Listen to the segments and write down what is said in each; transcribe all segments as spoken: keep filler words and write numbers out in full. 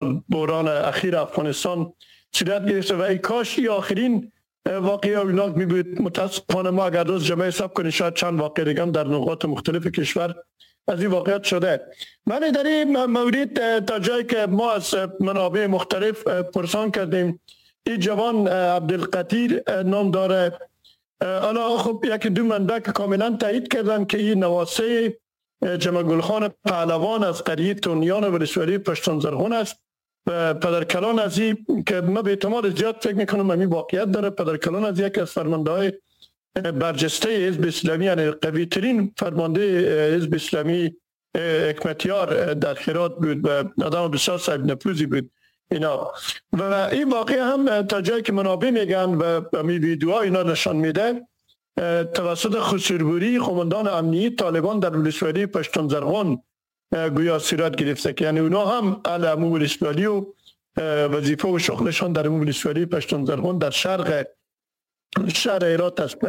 بحران اخیر افغانستان صورت گرفته و ای کاش این آخرین واقعه اولاک می بود. متاسفانه ما اگر روز جمعه حساب کنیم شاید چند واقع دیگه در نقاط مختلف کشور از این واقعیت شده. من در این مورد تا جایی که ما از منابع مختلف پرسان کردیم، این جوان عبدالقدیر نام داره. حالا خب یکی دو منبع که کاملا تایید کردن که این نواسه جمع گلخان پهلوان از قریه تونیان ولسوالی پشتون زرغون است. پدرکلان از این که ما به احتمال زیاد فکر میکنم همین واقعیت داره. پدرکلان از یک از فرمانده های برجسته حزب اسلامی، یعنی قوی ترین فرمانده حزب اسلامی حکمتیار در هرات بود و آدم بسیار صاحب نفوذی بود اینا. و این واقعه هم تا جایی که منابع میگن و می ویدیوها اینا نشان میده، توسط خسروری قماندان امنیتی طالبان در ولسوالی پشتون زرغون گویا صورت گرفته که یعنی اونا هم اهل امو ولسوالی و وظیفه و شغلشان در امو ولسوالی پشتون زرغون در شرق شهر هرات است.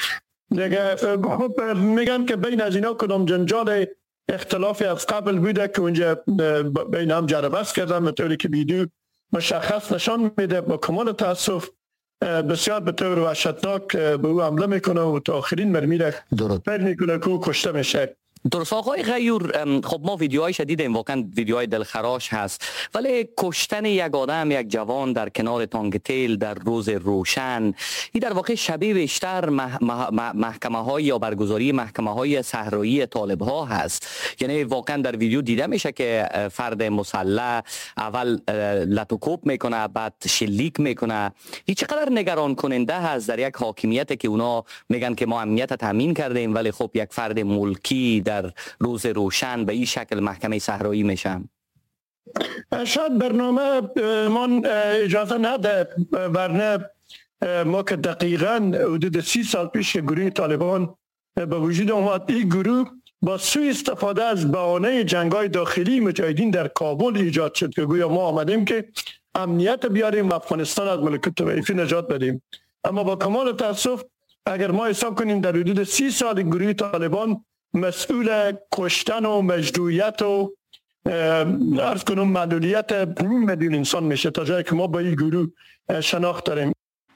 میگن که بین از اینا کدام جنجال اختلافی از قبل بوده که اونجا بین هم جربست کردن، به طوری که ویدیو مشخص نشان میده. با کمال تاسف بسیار به طور وحشتناک به او حمله میکنه و تا آخرین مرمی را پر میکنه که او کشته میشه. درست آقای غیور، خب ما ویدیوهای شدیدیم، واقعا ویدیوهای دلخراش هست، ولی کشتن یک آدم، یک جوان در کنار تانک تیل در روز روشن، این در واقع شبیه بیشتر مح... مح... محکمه های یا برگزاری محکمه های صحرایی طالب ها هست. یعنی واقعا در ویدیو دیده میشه که فرد مسلح اول لطوکوب میکنه، بعد شلیک میکنه. این چقدر نگران کننده هست در یک حاکمیت که اونا میگن که ما امنیت تامین کردیم، ولی خب یک فرد ملکی در روز روشن به این شکل محکمه صحرایی میشم. شاید برنامه من اجازه نده، ورنه ما که دقیقاً حدود سی سال پیش گروه طالبان به وجود آمد، این گروه با سوء استفاده از بهانه جنگ‌های داخلی مجاهدین در کابل ایجاد شد که گویا ما آمدیم که امنیت بیاریم و افغانستان از ملکوت طوایفی نجات بدیم. اما با کمال تاسف اگر ما حساب کنیم در حدود سی سال گروه طالبان مسئول کشتن و مجروحیت و عرض کنم معلولیت نیم میلیون انسان میشه، تا جایی که ما با این گروه شناخت داریم.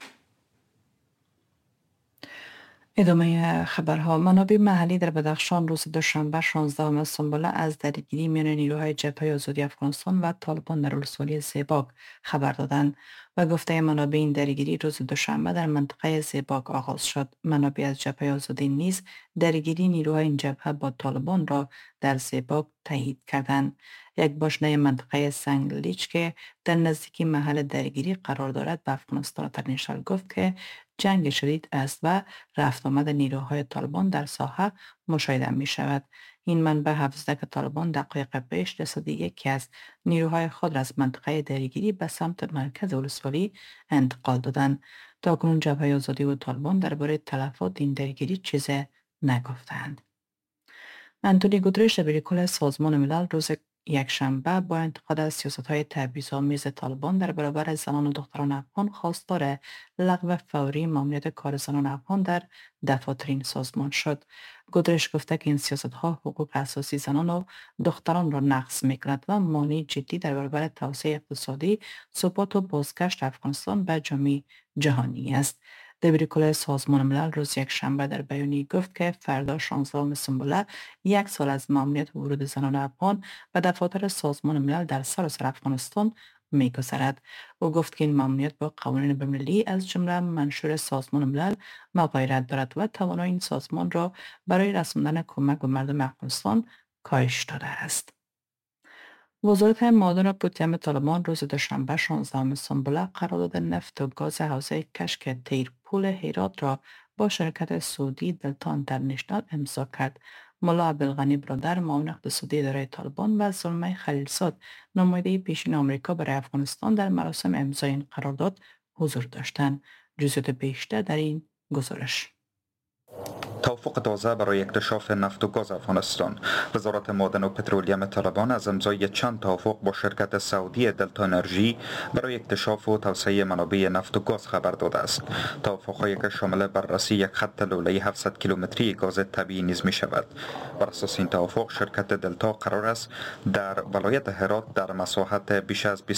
ادامه خبرها. منابع محلی در بدخشان روز دوشنبه شانزدهم سنبله از درگیری میان نیروهای جبهه آزادی افغانستان و طالبان در ولسوالی زیباک خبر دادند و گفته منابع این درگیری روز دوشنبه در منطقه زیباک آغاز شد. منابع از جبهه آزادی نیز درگیری نیروهای این جبهه با طالبان را در زیباک تایید کردند. یک باشنده منطقه سنگلیچ که در نزدیکی محل درگیری قرار دارد به افغانستان ترنشال گفت که جنگ شدید است و رفت آمد نیروهای طالبان در ساحه مشاهده می شود. این منبع حفظ زده که طالبان دقایق پیش رسد یکی از نیروهای خود را از منطقه درگیری به سمت مرکز ولسوالی انتقال دادند. تاکنون جبهه آزادی و طالبان درباره تلفات این درگیری چیزی نگفتند. انتونی گوترش دبیر کل سازمان ملل روز یکشنبه با انتقاد از سیاست‌های تبعیض‌آمیز طالبان در برابر زنان و دختران افغان خواستار لغو فوری ماموریت کار زنان افغان در دفاتر این سازمان شد. گودرش گفته که این سیاست‌ها حقوق اساسی زنان و دختران را نقض می‌کند و مانع جدی در برابر توسعه اقتصادی، ثبات و بازگشت افغانستان به جامعه جهانی است. دبیر کل سازمان ملل روز یکشنبه در بیانیه گفت که فردا شانزدهم سنبله یک سال از ماموریت ورود زنان افغان و دفاتر سازمان ملل در سراسر افغانستان می‌گذرد. او گفت که این ماموریت با قوانین بین‌المللی از جمله منشور سازمان ملل مغایرت دارد و توانایی این سازمان را برای رساندن کمک به مردم افغانستان کاهش داده است. وزارت معادن و پترولیم طالبان روز دوشنبه شانزدهم سنبله قرارداد نفت و گاز حوزه کشک تیرپول هرات را با شرکت سعودی دلتا اینترنشنال امضا کرد. ملا عبدالغنی برادر معاون اقتصادی اداره طالبان و زلمه خلیلزاد نماینده پیشین آمریکا برای افغانستان در مراسم امضای این قرارداد حضور داشتند. جزئیات بیشتر در این گزارش. توافق تازه برای اکتشاف نفت و گاز افغانستان. وزارت معادن و پترولیم طالبان از امضای چند توافق با شرکت سعودی دلتا انرژی برای اکتشاف و توسعه منابع نفت و گاز خبر داده است. توافق‌هایی که شامل بررسی یک خط لوله‌ای هفتصد کیلومتری گاز طبیعی نیز می شود. بر اساس این توافق شرکت دلتا قرار است در ولایت هرات در مساحت بیش از